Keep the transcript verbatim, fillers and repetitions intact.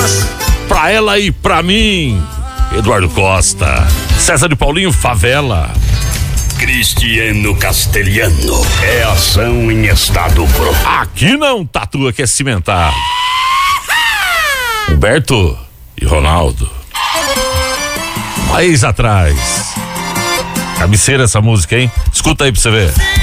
Pra ela e pra mim, Eduardo Costa. César de Paulinho, Favela. Cristiano Castelhano, é ação em estado puro. Aqui não, tatua que é cimentar. Humberto e Ronaldo. País atrás. Cabeceira essa música, hein? Escuta aí pra você ver.